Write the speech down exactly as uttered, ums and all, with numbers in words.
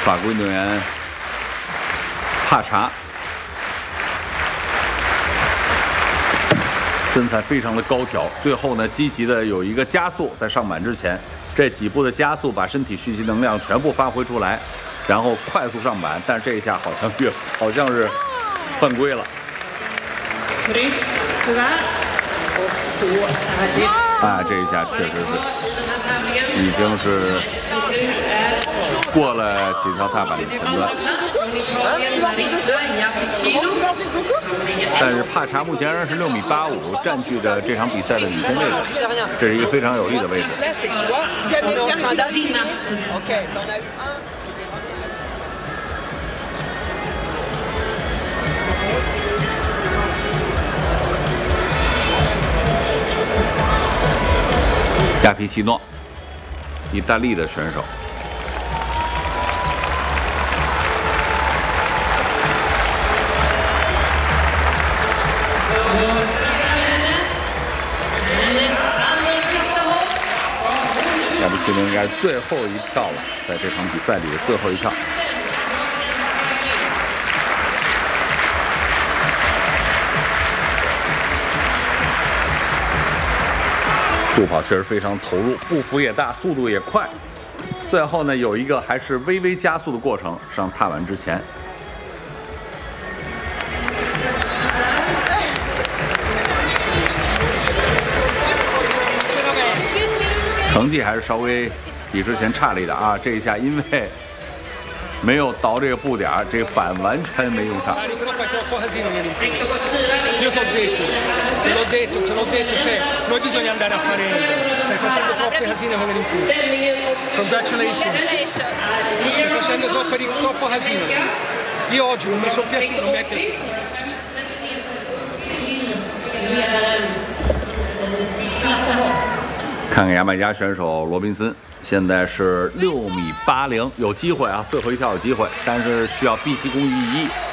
法国运动员帕查，身材非常的高挑，最后呢积极的有一个加速，在上板之前，这几步的加速把身体蓄积能量全部发挥出来，然后快速上板，但这一下好像越好像是犯规了。啊，这一下确实是已经是过了几条踏板的前端。但是帕查目前仍然是六米八五，占据着这场比赛的领先位置，这是一个非常有利的位置。亚皮奇诺，意大利的选手。亚皮奇诺应该是最后一跳了，在这场比赛里的最后一跳。助跑确实非常投入，步幅也大，速度也快。最后呢，有一个还是微微加速的过程，上踏板之前。成绩还是稍微比之前差了一点啊！这一下因为没有倒这个步点，这个板完全没用上。 Io ti ho detto, te l'ho detto, te l'ho detto, cioè, noi bisogna andare a fare Ender. Stai facendo troppe casine con l'incurso. Congratulations. Stai facendo troppo, troppo casino, Luis. Io oggi non mi sono piaciuto, non mi è piaciuto. 看看牙买加选手罗宾森，现在是六米八零，有机会啊，最后一跳有机会，但是需要毕其功于一役。